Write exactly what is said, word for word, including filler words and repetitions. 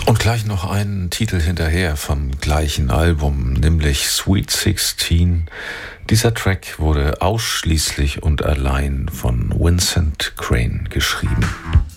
Und gleich noch einen Titel hinterher vom gleichen Album, nämlich Sweet sixteen. Dieser Track wurde ausschließlich und allein von Vincent Crane geschrieben.